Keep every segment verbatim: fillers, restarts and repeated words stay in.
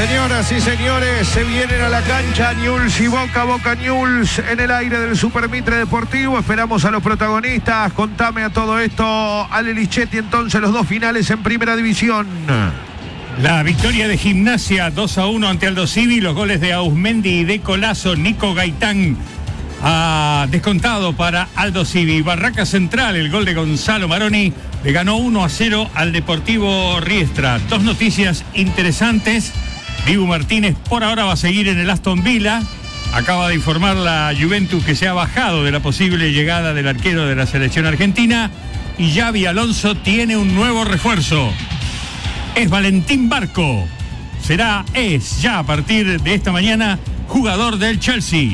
Señoras y señores, se vienen a la cancha Newell's y Boca, Boca Newell's en el aire del Super Mitre Deportivo. Esperamos a los protagonistas. Contame a todo esto, Ale Lichetti, entonces los dos finales en Primera División. La victoria de Gimnasia dos a uno ante Aldo Civi, los goles de Ausmendi y de Colazo. Nico Gaitán ha descontado para Aldo Civi. Barraca Central, el gol de Gonzalo Maroni, le ganó uno a cero al Deportivo Riestra. Dos noticias interesantes. Dibu Martínez por ahora va a seguir en el Aston Villa. Acaba de informar la Juventus que se ha bajado de la posible llegada del arquero de la selección argentina. Y Xabi Alonso tiene un nuevo refuerzo. Es Valentín Barco. Será, es ya a partir de esta mañana, jugador del Chelsea.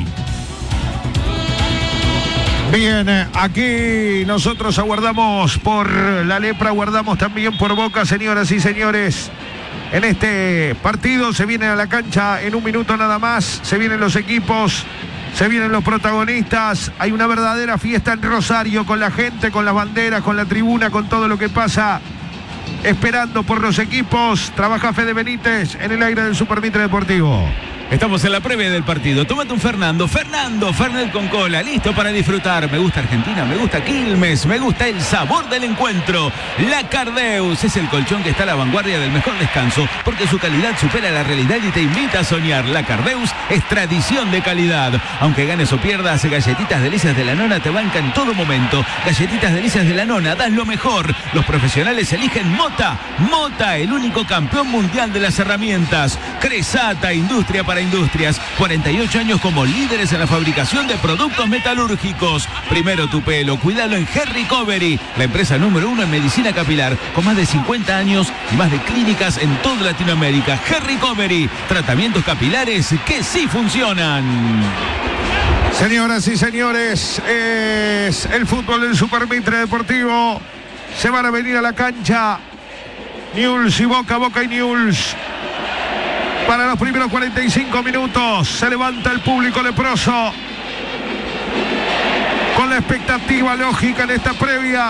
Bien, aquí nosotros aguardamos por la lepra, aguardamos también por Boca, señoras y señores. En este partido se vienen a la cancha en un minuto nada más, se vienen los equipos, se vienen los protagonistas. Hay una verdadera fiesta en Rosario con la gente, con las banderas, con la tribuna, con todo lo que pasa, esperando por los equipos. Trabaja Fede Benítez en el aire del Super Mitre Deportivo. Estamos en la previa del partido. Tómate un Fernando. Fernando, Fernet con cola. Listo para disfrutar. Me gusta Argentina, me gusta Quilmes, me gusta el sabor del encuentro. La Cardeus es el colchón que está a la vanguardia del mejor descanso porque su calidad supera la realidad y te invita a soñar. La Cardeus es tradición de calidad. Aunque ganes o pierdas, Galletitas Delicias de la Nona te banca en todo momento. Galletitas Delicias de la Nona, das lo mejor. Los profesionales eligen Mota. Mota, el único campeón mundial de las herramientas. Cresata, industria para industrias, cuarenta y ocho años como líderes en la fabricación de productos metalúrgicos. Primero tu pelo, cuídalo en Hair Recovery, la empresa número uno en medicina capilar, con más de cincuenta años y más de clínicas en toda Latinoamérica. Hair Recovery, tratamientos capilares que sí funcionan. Señoras y señores, es el fútbol del Super Mitre Deportivo. Se van a venir a la cancha Newell's y Boca, Boca y Newell's. Para los primeros cuarenta y cinco minutos se levanta el público leproso con la expectativa lógica en esta previa,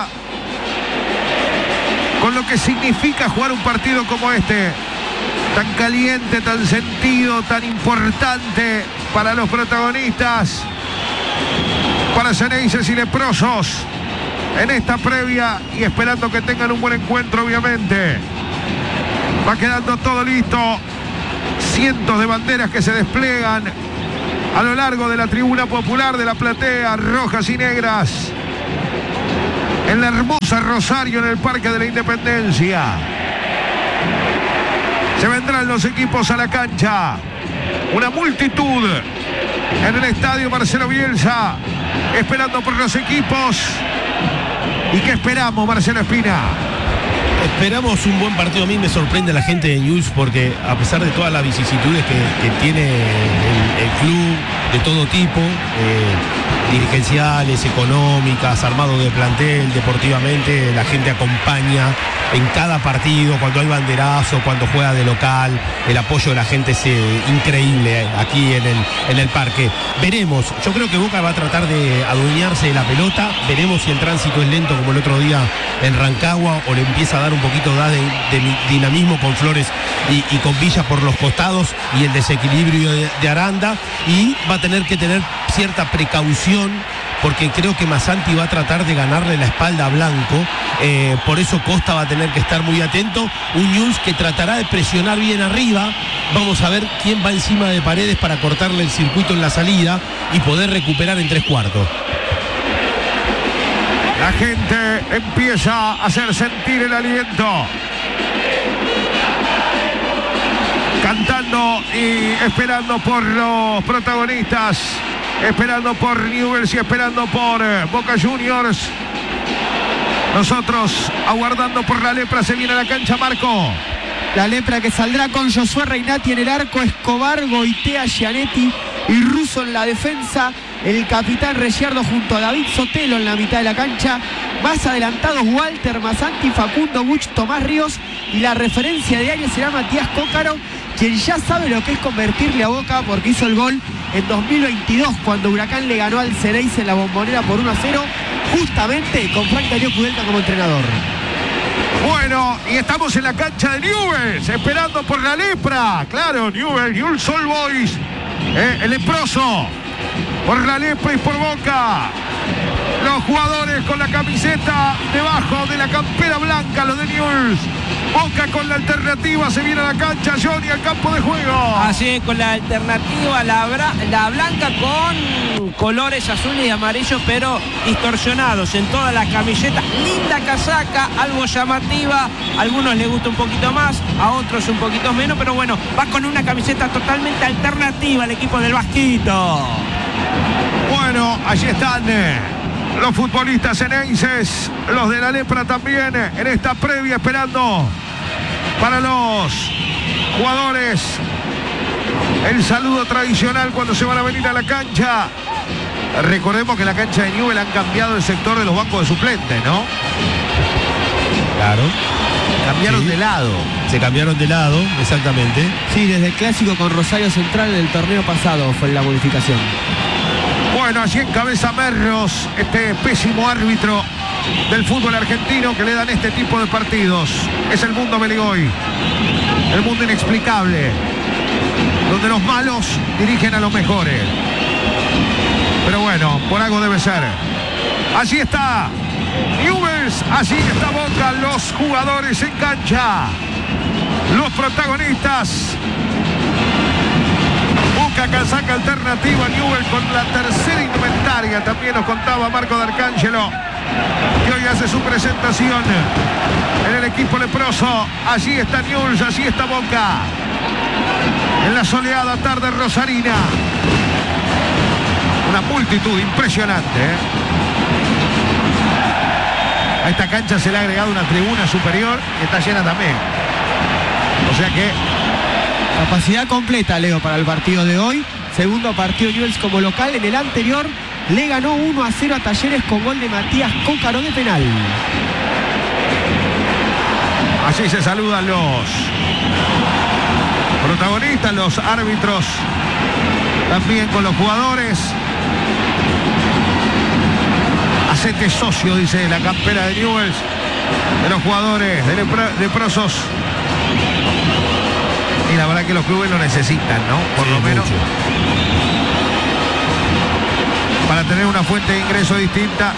con lo que significa jugar un partido como este, tan caliente, tan sentido, tan importante para los protagonistas, para Ceneices y leprosos en esta previa, y esperando que tengan un buen encuentro. Obviamente va quedando todo listo. Cientos de banderas que se despliegan a lo largo de la tribuna popular, de la platea, rojas y negras, en la hermosa Rosario, en el Parque de la Independencia. Se vendrán los equipos a la cancha. Una multitud en el estadio Marcelo Bielsa, esperando por los equipos. ¿Y qué esperamos, Marcelo Espina? Esperamos un buen partido. A mí me sorprende la gente de Newell's porque a pesar de todas las vicisitudes que, que tiene el, el club de todo tipo, eh, dirigenciales, económicas, armado de plantel, deportivamente, la gente acompaña en cada partido, cuando hay banderazo, cuando juega de local, el apoyo de la gente es eh, increíble eh, aquí en el, en el parque. Veremos, yo creo que Boca va a tratar de adueñarse de la pelota, veremos si el tránsito es lento como el otro día en Rancagua o le empieza a dar un poquito de, de dinamismo con Flores y, y con Villa por los costados y el desequilibrio de, de Aranda, y va a tener que tener cierta precaución porque creo que Masanti va a tratar de ganarle la espalda a Blanco, eh, por eso Costa va a tener que estar muy atento. Un Newell's que tratará de presionar bien arriba, vamos a ver quién va encima de Paredes para cortarle el circuito en la salida y poder recuperar en tres cuartos. La gente empieza a hacer sentir el aliento, cantando y esperando por los protagonistas, esperando por Newell's y esperando por Boca Juniors. Nosotros aguardando por la lepra. Se viene a la cancha Marco. La lepra que saldrá con Josué Reinati en el arco, Escobar, Goitea, Gianetti y Russo en la defensa. El capitán Reyardo junto a David Sotelo en la mitad de la cancha. Más adelantados Walter Masanti, Facundo Buch, Tomás Ríos. Y la referencia de área será Matías Cócaro, quien ya sabe lo que es convertirle a Boca porque hizo el gol en dos mil veintidós cuando Huracán le ganó al Ceneice en la Bombonera por uno a cero, justamente con Frank Darío Kudelka como entrenador. Bueno, y estamos en la cancha de Newell's, esperando por la lepra. Claro, Newell's, Newell's Old Boys, eh, el leproso, por la lepra y por Boca. Los jugadores con la camiseta debajo de la campera blanca, los de Newell's. Boca con la alternativa, se viene a la cancha, Johnny, al campo de juego. Así es, con la alternativa, la, bra la blanca con colores azules y amarillos, pero distorsionados en toda la camiseta. Linda casaca, algo llamativa. A algunos les gusta un poquito más, a otros un poquito menos, pero bueno, va con una camiseta totalmente alternativa el equipo del Vasquito. Bueno, allí están los futbolistas eneises, los de la lepra también en esta previa, esperando para los jugadores el saludo tradicional cuando se van a venir a la cancha. Recordemos que en la cancha de Newell's han cambiado el sector de los bancos de suplentes, ¿no? Claro. Cambiaron Sí. de lado. Se cambiaron de lado, exactamente. Sí, desde el clásico con Rosario Central del torneo pasado fue la modificación. Bueno, allí encabeza Merlos, este pésimo árbitro del fútbol argentino que le dan este tipo de partidos. Es el mundo Beligoy, el mundo inexplicable, donde los malos dirigen a los mejores. Pero bueno, por algo debe ser. Allí está Newell's, allí está Boca, los jugadores en cancha, los protagonistas. Boca, casaca alternativa, Newell's con la tercera indumentaria, también nos contaba Marco D'Arcangelo, que hoy hace su presentación en el equipo leproso. Allí está Newell's, allí está Boca, en la soleada tarde rosarina. Una multitud impresionante, ¿eh? A esta cancha se le ha agregado una tribuna superior y está llena también. O sea que Capacidad completa, Leo, para el partido de hoy. Segundo partido Newell's como local. En el anterior le ganó uno a cero a Talleres con gol de Matías Cócaro de penal. así se saludan los protagonistas, los árbitros, también con los jugadores. Hacete socio, dice la campera de Newell's, de los jugadores de leprosos. Y la verdad que los clubes lo necesitan, ¿no? Por Sí, lo menos. mucho. Para tener una fuente de ingreso distinta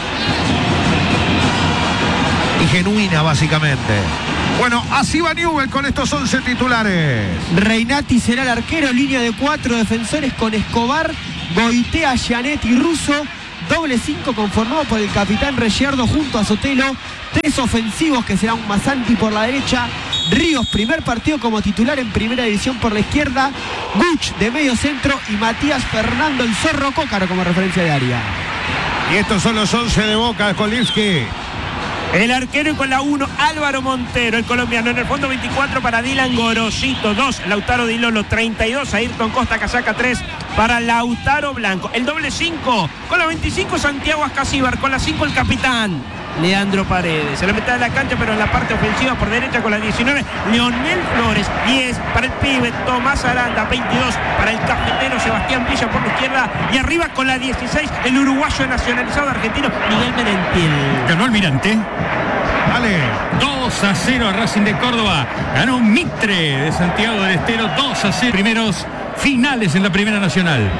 y genuina, básicamente. Bueno, así va Newell's con estos once titulares. Reinati será el arquero, línea de cuatro defensores con Escobar, Goitea, Gianetti y Russo. Doble cinco conformado por el capitán Reyardo junto a Sotelo. Tres ofensivos que serán Masanti por la derecha. Ríos, primer partido como titular en primera división por la izquierda. Guch de medio centro y Matías Fernando el Zorro Cócaro como referencia de área. Y estos son los once de Boca, Kolinski. El arquero y con la uno, Álvaro Montero, el colombiano. En el fondo veinticuatro para Dylan Gorosito, dos, Lautaro Di Lolo, treinta y dos, Ayrton Costa Casaca, tres para Lautaro Blanco. El doble cinco, con la veinticinco Santiago Ascasíbar, con la cinco el capitán Leandro Paredes. En la mitad de la cancha, pero en la parte ofensiva por derecha con la diecinueve, Leonel Flores, diez para el pibe Tomás Aranda, veintidós para el cafetero Sebastián Villa por la izquierda y arriba con la dieciséis, el uruguayo nacionalizado argentino Miguel Merentiel. Ganó el Mirante. Dale. dos a cero a Racing de Córdoba. Ganó Mitre de Santiago del Estero. dos a cero. Primeros finales en la Primera Nacional.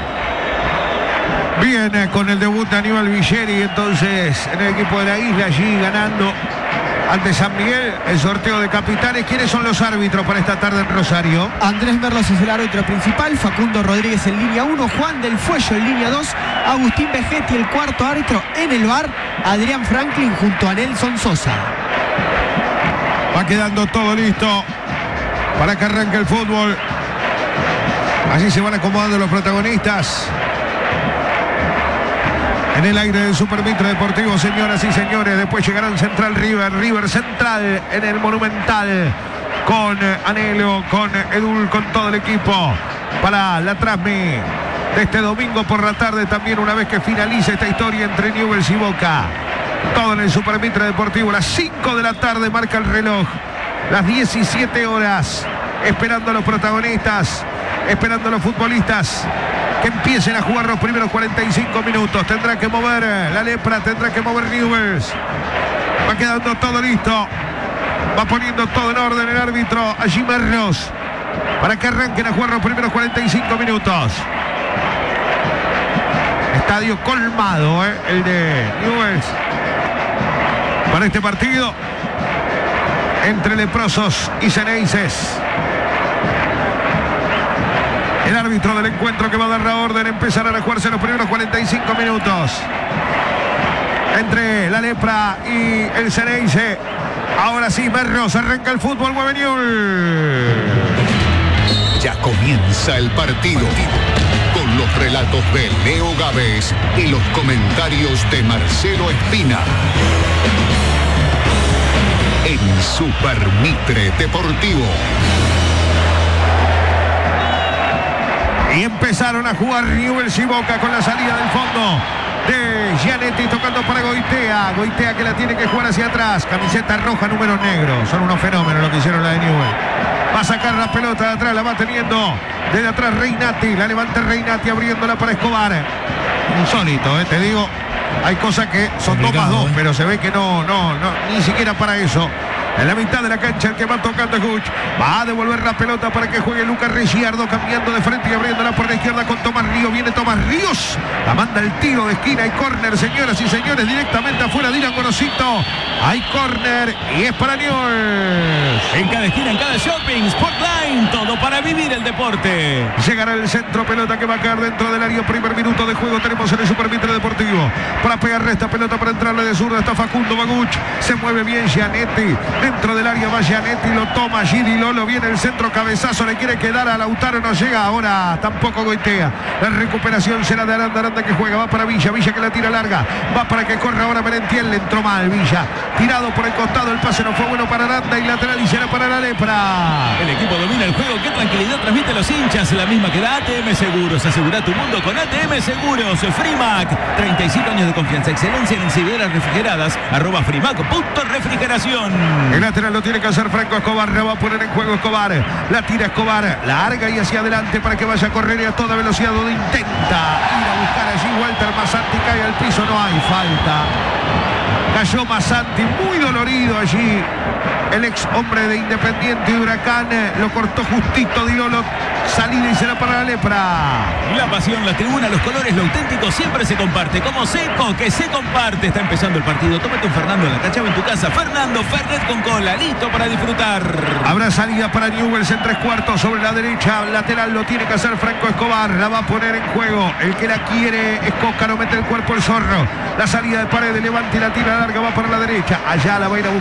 Bien, con el debut de Aníbal Villeri, entonces en el equipo de la isla, allí ganando ante San Miguel el sorteo de capitanes. ¿Quiénes son los árbitros para esta tarde en Rosario? Andrés Merlos es el árbitro principal, Facundo Rodríguez en línea uno, Juan del Fuello en línea dos, Agustín Vegetti el cuarto árbitro, en el V A R Adrián Franklin junto a Nelson Sosa. Va quedando todo listo para que arranque el fútbol. Allí se van acomodando los protagonistas. En el aire del Super Mitre Deportivo, señoras y señores. Después llegarán Central River, River Central en el Monumental. Con Anhelo, con Edul, con todo el equipo. Para la transmi de este domingo por la tarde. También una vez que finalice esta historia entre Newell's y Boca. Todo en el Super Mitre Deportivo. Las cinco de la tarde marca el reloj. Las diecisiete horas. Esperando a los protagonistas. Esperando a los futbolistas que empiecen a jugar los primeros cuarenta y cinco minutos. Tendrá que mover la lepra, tendrá que mover Newell's. Va quedando todo listo Va poniendo todo en orden el árbitro allí Merlos, para que arranquen a jugar los primeros cuarenta y cinco minutos. Estadio colmado, ¿eh? El de Newell's para este partido entre leprosos y ceneices. El árbitro del encuentro que va a dar la orden, empezarán a jugarse los primeros cuarenta y cinco minutos entre la lepra y el Ceneice. Ahora sí, Merlos, arranca el fútbol, mueve Newell's. Ya comienza el partido, con los relatos de Leo Gávez y los comentarios de Marcelo Espina. En Super Mitre Deportivo. Y empezaron a jugar Newell's y Boca con la salida del fondo de Gianetti, tocando para Goitea. Goitea que la tiene que jugar hacia atrás. Camiseta roja, números negros. Son unos fenómenos lo que hicieron la de Newell's. Va a sacar la pelota de atrás, la va teniendo desde atrás Reinati. La levanta Reinati abriéndola para Escobar. Insólito, ¿eh? Te digo. Hay cosas que son dos más dos, ¿eh? Pero se ve que no, no, no, ni siquiera para eso. En la mitad de la cancha el que va tocando es Guch. Va a devolver la pelota para que juegue Lucas Ricciardo, cambiando de frente y abriéndola por la izquierda con Tomás Ríos. Viene Tomás Ríos. La manda el tiro de esquina y córner, señoras y señores, directamente afuera. Dylan Gorosito. Hay córner y es para Newell's. En cada esquina, en cada shopping, Sportline, todo para vivir el deporte. Llegará el centro, pelota que va a caer dentro del área. Primer minuto de juego tenemos en el Super Mitre Deportivo. Para pegarle esta pelota, para entrarle de zurda está Facundo Baguch. Se mueve bien Gianetti. Dentro del área va Gianetti, lo toma Gidi Lolo, viene el centro, cabezazo, le quiere quedar a Lautaro, no llega, ahora tampoco Goitea. La recuperación será de Aranda, Aranda que juega, va para Villa, Villa que la tira larga, va para que corra ahora Merentiel, le entró mal Villa, tirado por el costado, el pase no fue bueno para Aranda y lateral y será para la lepra. El equipo domina el juego, qué tranquilidad transmite a los hinchas, la misma que da A T M Seguros. Asegura tu mundo con A T M Seguros. Frimac, treinta y cinco años de confianza, excelencia en incineras refrigeradas, arroba Frimac punto refrigeración. El lateral lo tiene que hacer Franco Escobar, la va a poner en juego Escobar, la tira Escobar, larga y hacia adelante para que vaya a correr y a toda velocidad, donde intenta ir a buscar allí Walter Massanti, cae al piso, no hay falta. Cayó Massanti, muy dolorido allí. El ex hombre de Independiente y Huracán lo cortó justito Di Lolo. Salida y será para la lepra. La pasión, la tribuna, los colores, lo auténtico siempre se comparte. Como Seco, que se comparte. Está empezando el partido. Tómate un Fernando en la cancha o en tu casa. Fernando Fernet con cola, listo para disfrutar. Habrá salida para Newell's en tres cuartos sobre la derecha. Lateral lo tiene que hacer Franco Escobar. La va a poner en juego. El que la quiere es Cócaro, mete el cuerpo el Zorro. La salida de Paredes, levanta y la tira larga, va para la derecha. Allá la va a ir a buscar